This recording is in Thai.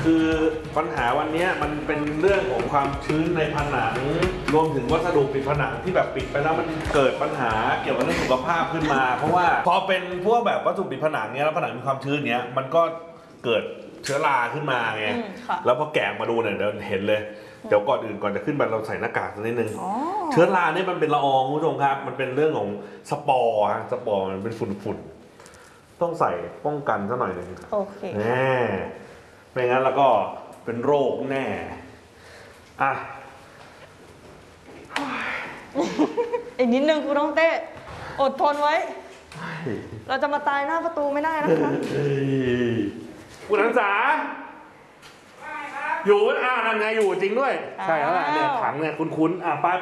คือปัญหาวันนี้มันเป็นเรื่องของความชื้นในผนังรวมถึงวัสดุปิดผนังที่แบบปิดไปแล้วมันเกิดปัญหาเกี่ยวกับเรื่องสุขภาพขึ้นมา เพราะว่าพอเป็นพวกแบบวัสดุปิดผนังเนี้ยแล้วผนังมีความชื้นเนี้ยมันก็เกิดเชื้อราขึ้นมาไงแล้วพอแกะมาดูเนี่ยเดี๋ยวเห็นเลยเดี๋ยวก่อนอื่นก่อนจะขึ้นไปเราใส่หน้ากากสักนิดนึงเชื้อราเนี่ยมันเป็นละอองคุณผู้ชมครับมันเป็นเรื่องของสปอร์ฮะสปอร์มันเป็นฝุ่นต้องใส่ป้องกันซะหน่อยหนึ่งโอเคแน่ไม่งั้นแล้วก็เป็นโรคแน่อ่ะอีกนิดนึงคุณต้องเต้อดทนไว้เราจะมาตายหน้าประตูไม่ได้นะคะคุณหันษาอยู่นั่นไงอยู่จริงด้วยใช่แล้วแหละเนี่ยถังเนี่ยคุ้นๆไป